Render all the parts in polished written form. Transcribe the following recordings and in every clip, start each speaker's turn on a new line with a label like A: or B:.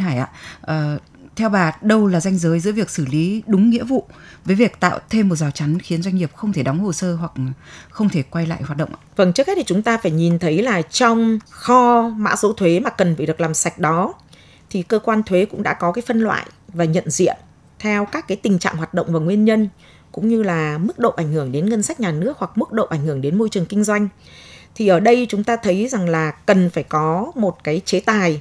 A: Hải ạ, theo bà, đâu là ranh giới giữa việc xử lý đúng nghĩa vụ với việc tạo thêm một rào chắn khiến doanh nghiệp không thể đóng hồ sơ hoặc không thể quay lại hoạt động ạ?
B: Vâng, trước hết thì chúng ta phải nhìn thấy là trong kho mã số thuế mà cần phải được làm sạch đó thì cơ quan thuế cũng đã có cái phân loại và nhận diện theo các cái tình trạng hoạt động và nguyên nhân, cũng như là mức độ ảnh hưởng đến ngân sách nhà nước hoặc mức độ ảnh hưởng đến môi trường kinh doanh. Thì ở đây chúng ta thấy rằng là cần phải có một cái chế tài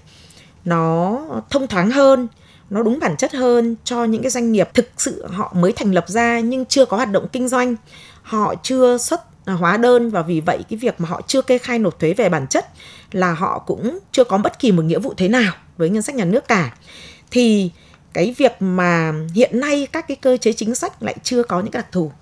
B: nó thông thoáng hơn, nó đúng bản chất hơn cho những cái doanh nghiệp thực sự họ mới thành lập ra nhưng chưa có hoạt động kinh doanh, họ chưa xuất hóa đơn, và vì vậy cái việc mà họ chưa kê khai nộp thuế về bản chất là họ cũng chưa có bất kỳ một nghĩa vụ thuế nào với ngân sách nhà nước cả. Thì cái việc mà hiện nay các cái cơ chế chính sách lại chưa có những cái đặc thù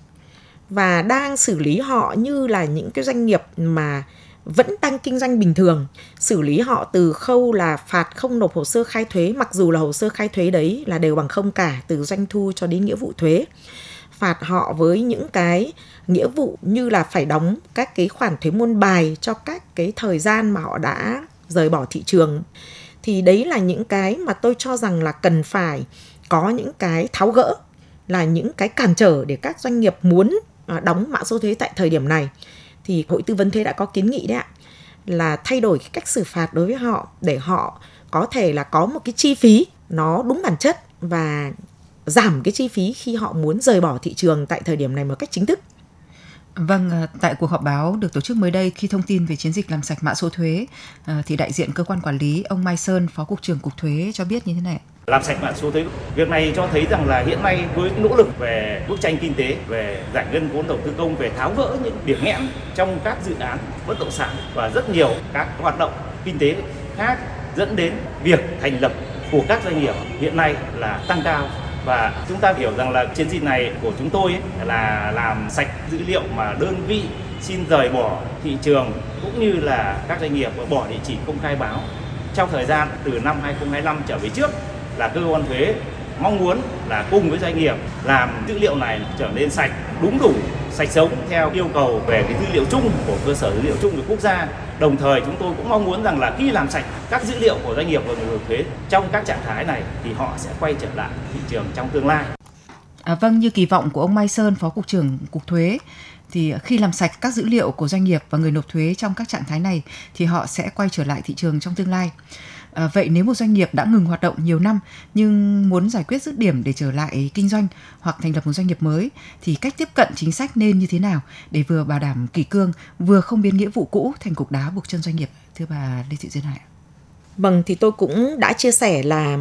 B: và đang xử lý họ như là những cái doanh nghiệp mà vẫn đang kinh doanh bình thường, xử lý họ từ khâu là phạt không nộp hồ sơ khai thuế, mặc dù là hồ sơ khai thuế đấy là đều bằng không cả, từ doanh thu cho đến nghĩa vụ thuế. Phạt họ với những cái nghĩa vụ như là phải đóng các cái khoản thuế môn bài cho các cái thời gian mà họ đã rời bỏ thị trường. Thì đấy là những cái mà tôi cho rằng là cần phải có những cái tháo gỡ, là những cái cản trở để các doanh nghiệp muốn đóng mã số thuế tại thời điểm này. Thì Hội Tư vấn Thuế đã có kiến nghị đấy ạ, là thay đổi cái cách xử phạt đối với họ để họ có thể là có một cái chi phí nó đúng bản chất và giảm cái chi phí khi họ muốn rời bỏ thị trường tại thời điểm này một cách chính thức.
A: Vâng, tại cuộc họp báo được tổ chức mới đây khi thông tin về chiến dịch làm sạch mã số thuế, thì đại diện cơ quan quản lý ông Mai Sơn, Phó Cục trưởng Cục Thuế cho biết như thế này.
C: Làm sạch mã số thuế, việc này cho thấy rằng là hiện nay với nỗ lực về bức tranh kinh tế, về giải ngân vốn đầu tư công, về tháo gỡ những điểm nghẽn trong các dự án bất động sản và rất nhiều các hoạt động kinh tế khác, dẫn đến việc thành lập của các doanh nghiệp hiện nay là tăng cao. Và chúng ta hiểu rằng là chiến dịch này của chúng tôi là làm sạch dữ liệu mà đơn vị xin rời bỏ thị trường cũng như là các doanh nghiệp bỏ địa chỉ công khai báo. Trong thời gian từ năm 2025 trở về trước là cơ quan thuế mong muốn là cùng với doanh nghiệp làm dữ liệu này trở nên sạch, đúng đủ, sạch sống theo yêu cầu về cái dữ liệu chung của cơ sở dữ liệu chung của quốc gia. Đồng thời chúng tôi cũng mong muốn rằng là khi làm sạch các dữ liệu của doanh nghiệp và người nộp thuế trong các trạng thái này thì họ sẽ quay trở lại thị trường trong tương lai.
A: Vâng, như kỳ vọng của ông Mai Sơn, Phó Cục trưởng Cục Thuế, thì khi làm sạch các dữ liệu của doanh nghiệp và người nộp thuế trong các trạng thái này thì họ sẽ quay trở lại thị trường trong tương lai. Vậy nếu một doanh nghiệp đã ngừng hoạt động nhiều năm nhưng muốn giải quyết dứt điểm để trở lại kinh doanh hoặc thành lập một doanh nghiệp mới thì cách tiếp cận chính sách nên như thế nào để vừa bảo đảm kỷ cương, vừa không biến nghĩa vụ cũ thành cục đá buộc chân doanh nghiệp? Thưa bà Lê Thị Duyên Hải.
B: Vâng, thì tôi cũng đã chia sẻ là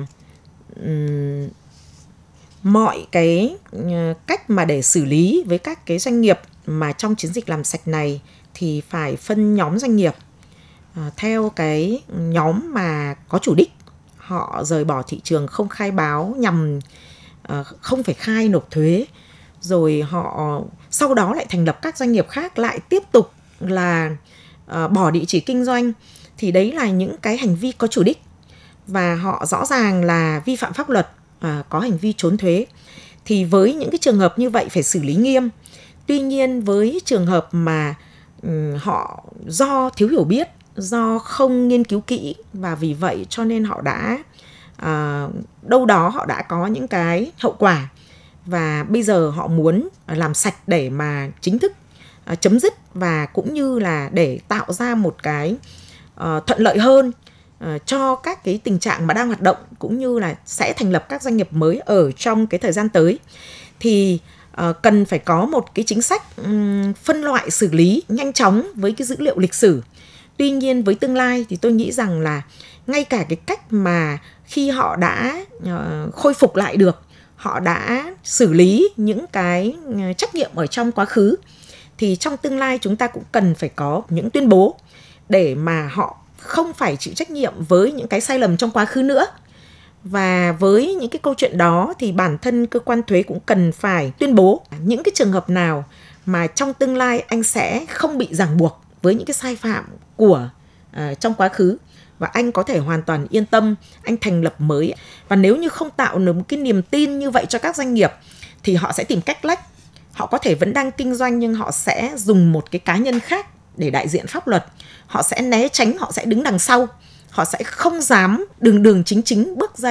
B: mọi cái cách mà để xử lý với các cái doanh nghiệp mà trong chiến dịch làm sạch này thì phải phân nhóm doanh nghiệp theo cái nhóm mà có chủ đích, họ rời bỏ thị trường không khai báo nhằm không phải khai nộp thuế, rồi họ sau đó lại thành lập các doanh nghiệp khác lại tiếp tục là bỏ địa chỉ kinh doanh. Thì đấy là những cái hành vi có chủ đích và họ rõ ràng là vi phạm pháp luật, có hành vi trốn thuế. Thì với những cái trường hợp như vậy phải xử lý nghiêm. Tuy nhiên với trường hợp mà họ do thiếu hiểu biết, do không nghiên cứu kỹ và vì vậy cho nên họ đã đâu đó họ đã có những cái hậu quả và bây giờ họ muốn làm sạch để mà chính thức chấm dứt và cũng như là để tạo ra một cái thuận lợi hơn cho các cái tình trạng mà đang hoạt động cũng như là sẽ thành lập các doanh nghiệp mới ở trong cái thời gian tới thì cần phải có một cái chính sách phân loại xử lý nhanh chóng với cái dữ liệu lịch sử. Tuy nhiên với tương lai thì tôi nghĩ rằng là ngay cả cái cách mà khi họ đã khôi phục lại được, họ đã xử lý những cái trách nhiệm ở trong quá khứ thì trong tương lai chúng ta cũng cần phải có những tuyên bố để mà họ không phải chịu trách nhiệm với những cái sai lầm trong quá khứ nữa. Và với những cái câu chuyện đó thì bản thân cơ quan thuế cũng cần phải tuyên bố những cái trường hợp nào mà trong tương lai anh sẽ không bị ràng buộc với những cái sai phạm của trong quá khứ và anh có thể hoàn toàn yên tâm anh thành lập mới. Và nếu như không tạo được một cái niềm tin như vậy cho các doanh nghiệp thì họ sẽ tìm cách lách. Họ có thể vẫn đang kinh doanh nhưng họ sẽ dùng một cái cá nhân khác để đại diện pháp luật. Họ sẽ né tránh, họ sẽ đứng đằng sau. Họ sẽ không dám đường chính bước ra